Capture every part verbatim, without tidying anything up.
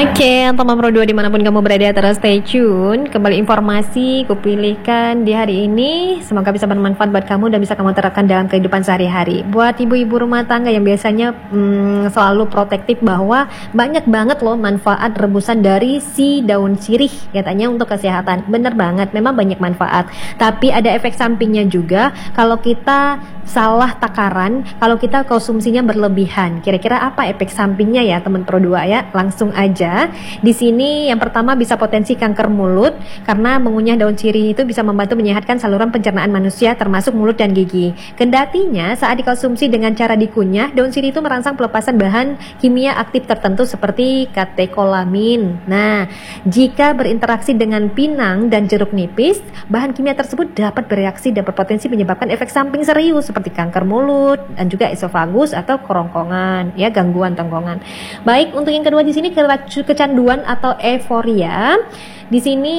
Oke, teman Pro dua dimanapun kamu berada, terus stay tune. Kembali informasi kupilihkan di hari ini, semoga bisa bermanfaat buat kamu dan bisa kamu terapkan dalam kehidupan sehari-hari. Buat ibu-ibu rumah tangga yang biasanya hmm, selalu protektif bahwa banyak banget loh manfaat rebusan dari si daun sirih katanya untuk kesehatan. Bener banget, memang banyak manfaat. Tapi ada efek sampingnya juga kalau kita salah takaran, kalau kita konsumsinya berlebihan. Kira-kira apa efek sampingnya ya teman Pro dua ya? Langsung aja. Di sini yang pertama bisa potensi kanker mulut karena mengunyah daun sirih itu bisa membantu menyehatkan saluran pencernaan manusia termasuk mulut dan gigi. Kendatinya saat dikonsumsi dengan cara dikunyah, daun sirih itu merangsang pelepasan bahan kimia aktif tertentu seperti katekolamin. Nah, jika berinteraksi dengan pinang dan jeruk nipis, bahan kimia tersebut dapat bereaksi dan berpotensi menyebabkan efek samping serius seperti kanker mulut dan juga esofagus atau kerongkongan, ya gangguan tengkongan. Baik, untuk yang kedua di sini kecanduan atau euforia. Di sini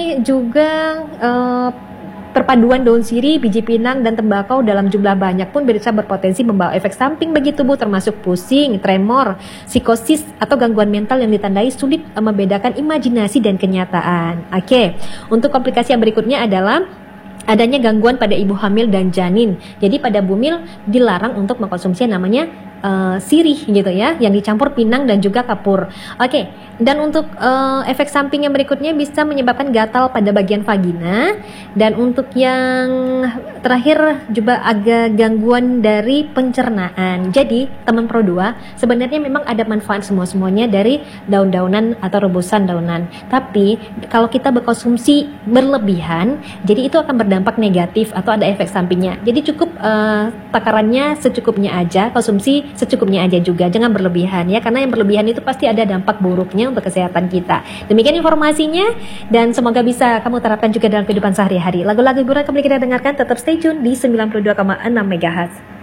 juga eh, perpaduan daun sirih, biji pinang, dan tembakau dalam jumlah banyak pun bisa berpotensi membawa efek samping bagi tubuh termasuk pusing, tremor, psikosis, atau gangguan mental yang ditandai sulit membedakan imajinasi dan kenyataan. Oke, untuk komplikasi yang berikutnya adalah adanya gangguan pada ibu hamil dan janin. Jadi pada bumil dilarang untuk mengkonsumsi yang namanya uh, sirih gitu ya, yang dicampur pinang dan juga kapur. Oke, dan untuk uh, efek samping yang berikutnya bisa menyebabkan gatal pada bagian vagina. Dan untuk yang terakhir juga agak gangguan dari pencernaan. Jadi teman Pro dua, sebenarnya memang ada manfaat semua-semuanya dari daun-daunan atau rebusan daunan. Tapi kalau kita berkonsumsi berlebihan, jadi itu akan berdampak negatif atau ada efek sampingnya. Jadi cukup uh, takarannya secukupnya aja, konsumsi secukupnya aja juga, jangan berlebihan ya, karena yang berlebihan itu pasti ada dampak buruknya untuk kesehatan kita. Demikian informasinya dan semoga bisa kamu terapkan juga dalam kehidupan sehari-hari. Lagu-lagu hiburan kembali kita dengarkan, tetap stay tune di sembilan puluh dua koma enam megahertz.